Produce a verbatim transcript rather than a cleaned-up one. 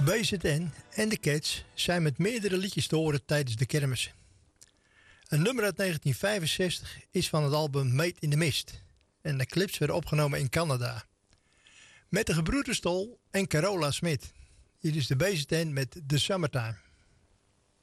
B Z N en de Cats zijn met meerdere liedjes te horen tijdens de kermis. Een nummer uit negentien vijfenzestig is van het album Made in the Mist. En de clips werden opgenomen in Canada. Met de gebroeders Stoll en Carola Smit. Hier is de B Z N met The Summertime.